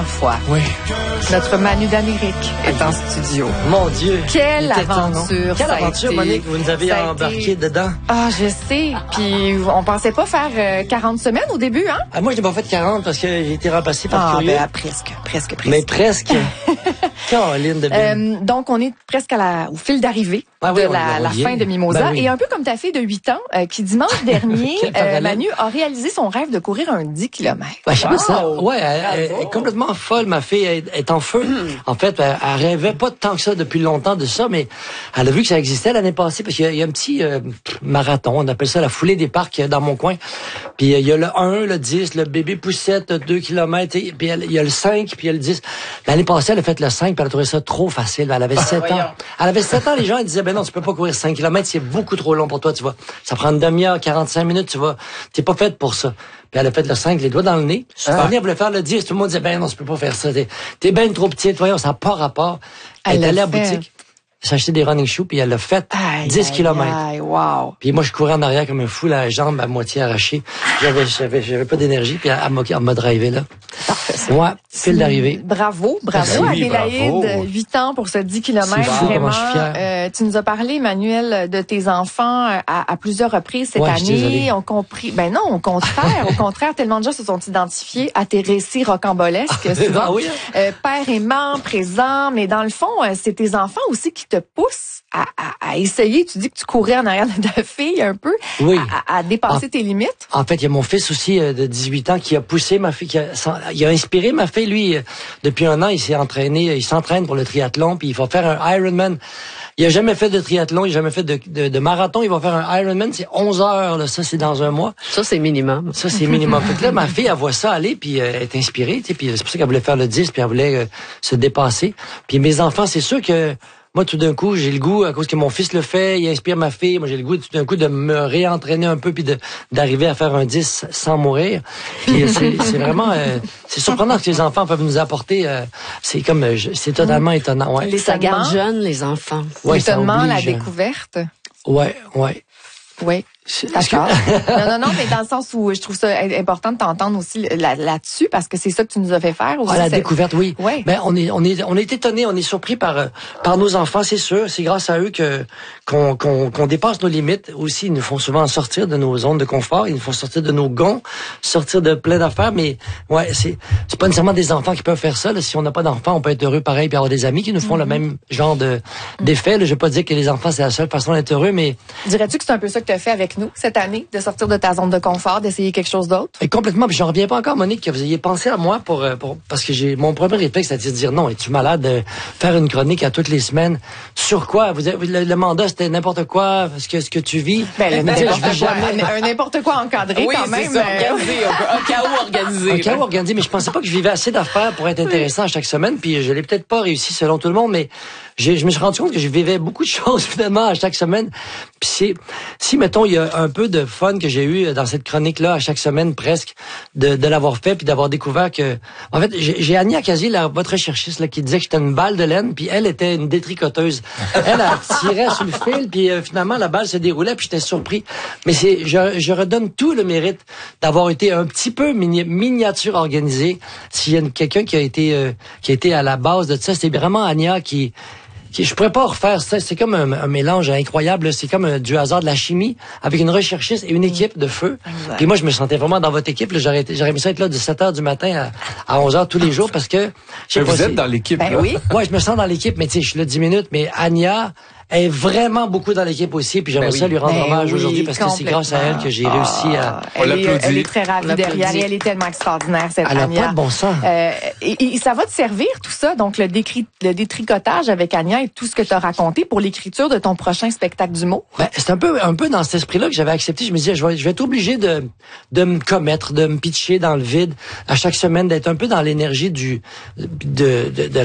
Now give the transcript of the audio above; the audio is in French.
Fois. Oui. Notre Manu d'Amérique est en studio. Mon Dieu. Quelle aventure. Quelle aventure, Monique, vous nous avez embarqué dedans. Ah, je sais. Puis on pensait pas faire 40 semaines au début, hein? Ah, moi, je n'ai pas fait 40 parce que j'ai été remplacé par curieux. Ben, presque. Mais presque. Caroline de Bine. Donc, on est presque au fil d'arrivée de la fin de Mimosa. Ben oui. Et un peu comme ta fille de 8 ans, qui dimanche dernier, Manu, a réalisé son rêve de courir un 10 km. Ben, je sais pas ça. Ouais, elle est complètement folle, ma fille. Elle est en feu. En fait, elle rêvait pas tant que ça depuis longtemps de ça, mais elle a vu que ça existait l'année passée parce qu'il y a un petit marathon, on appelle ça la foulée des parcs dans mon coin. Puis il y a le 1, le 10, le bébé poussette, 2 km, puis il y a le 5, puis il y a le 10. L'année passée, elle a fait le 5, puis elle a trouvé ça trop facile. Elle avait 7 ans. Elle avait 7 ans, les gens ils disaient, ben non, tu peux pas courir 5 km, c'est beaucoup trop long pour toi, tu vois. Ça prend une demi-heure, 45 minutes, tu vois. T'es pas faite pour ça. Puis elle a fait le 5, les doigts dans le nez. Elle voulait faire le 10, tout le monde disait, ben non, tu peux pas faire ça. T'es ben trop petite, voyons, ça n'a pas rapport. Elle est allée à la boutique. J'ai acheté des running shoes, puis elle l'a fait 10 km. Wow. Puis moi, je courais en arrière comme un fou, la jambe à moitié arrachée. J'avais pas d'énergie, puis elle m'a drivé, là. Parfait. Ouais, fil d'arrivée. Bravo Adélaïde, 8 ans pour ce 10 km. C'est fou, vraiment. comment je suis fier. Tu nous as parlé, Emmanuel, de tes enfants à plusieurs reprises cette année. On compris. Ben non, au contraire, tellement de gens se sont identifiés à tes récits rocambolesques. Souvent. Ah oui. Père aimant, présent, mais dans le fond, c'est tes enfants aussi qui te poussent à essayer. Tu dis que tu courais en arrière de ta fille un peu, à dépasser tes limites. En fait, il y a mon fils aussi de 18 ans qui a poussé ma fille, il a inspiré ma fille. Lui, depuis un an, il s'entraîne pour le triathlon, puis il va faire un Ironman. Il a jamais fait de triathlon, il a jamais fait de marathon. Il va faire un Ironman, c'est 11 heures, là. Ça, c'est dans un mois. Ça, c'est minimum. Ça, c'est minimum. Fait que là, ma fille, elle voit ça aller, puis elle est inspirée, tu sais, puis c'est pour ça qu'elle voulait faire le 10, puis elle voulait se dépasser. Puis mes enfants, c'est sûr que moi, tout d'un coup, j'ai le goût, à cause que mon fils le fait, il inspire ma fille, moi, j'ai le goût, tout d'un coup, de me réentraîner un peu, puis d'arriver à faire un 10 sans mourir. Puis c'est vraiment, c'est surprenant que les enfants peuvent nous apporter, c'est c'est totalement étonnant, ouais. Ça garde jeunes, les enfants. Ouais, L'étonnement, la découverte. Ouais. Oui. D'accord. Non, mais dans le sens où je trouve ça important de t'entendre aussi là-dessus, parce que c'est ça que tu nous as fait faire aussi. La découverte, oui. Ouais. Ben, on est étonnés, on est surpris par nos enfants, c'est sûr. C'est grâce à eux qu'on dépasse nos limites aussi. Ils nous font souvent sortir de nos zones de confort. Ils nous font sortir de nos gonds, sortir de plein d'affaires. Mais, ouais, c'est pas nécessairement des enfants qui peuvent faire ça, là. Si on n'a pas d'enfants, on peut être heureux pareil puis avoir des amis qui nous font le même genre d'effet, là. Je vais pas dire que les enfants, c'est la seule façon d'être heureux, mais. Dirais-tu que c'est un peu ça que tu as fait avec nous cette année, de sortir de ta zone de confort, d'essayer quelque chose d'autre? Et complètement. Puis j'en reviens pas encore, Monique, que vous ayez pensé à moi parce que mon premier réflexe, c'est de dire non, es-tu malade de faire une chronique à toutes les semaines? Sur quoi? Le mandat, c'était n'importe quoi, ce que tu vis. Ben, n'importe quoi encadré, oui, quand même. Ça, organisé, un chaos organisé. Un chaos organisé, mais je pensais pas que je vivais assez d'affaires pour être intéressant à chaque semaine, puis je l'ai peut-être pas réussi selon tout le monde, mais je me suis rendu compte que je vivais beaucoup de choses, finalement, à chaque semaine. Puis si, mettons, il y a un peu de fun que j'ai eu dans cette chronique-là, à chaque semaine, presque, de l'avoir fait, puis d'avoir découvert que... En fait, j'ai Annie Akazi, votre recherchiste, là, qui disait que j'étais une balle de laine, puis elle était une détricoteuse. Elle tirait sur le fil, puis finalement, la balle se déroulait, puis j'étais surpris. Mais je redonne tout le mérite d'avoir été un petit peu miniature organisée. S'il y a quelqu'un qui a été à la base de ça, c'était vraiment Ania qui je pourrais pas refaire ça. C'est comme un mélange incroyable. C'est comme du hasard, de la chimie, avec une recherchiste et une équipe de feu. Exact. Puis moi, je me sentais vraiment dans votre équipe. J'aurais aimé ça être là de 7h du matin à 11h tous les jours parce que... Vous êtes dans l'équipe, ben là. Oui. Ouais, je me sens dans l'équipe, mais tu sais, je suis là 10 minutes. Mais Anya est vraiment beaucoup dans l'équipe aussi. Puis j'aimerais ça lui rendre hommage aujourd'hui parce que c'est grâce à elle que j'ai réussi à... Elle est très ravie derrière. Elle est tellement extraordinaire, cette Elle a Anya. pas de bon sens. Et ça va te servir, tout ça, donc le détricotage avec Anya et tout ce que tu as raconté pour l'écriture de ton prochain spectacle d'humour? Ben, c'est un peu dans cet esprit-là que j'avais accepté. Je me disais, je vais être obligé de me commettre, de me pitcher dans le vide à chaque semaine, d'être un peu dans l'énergie de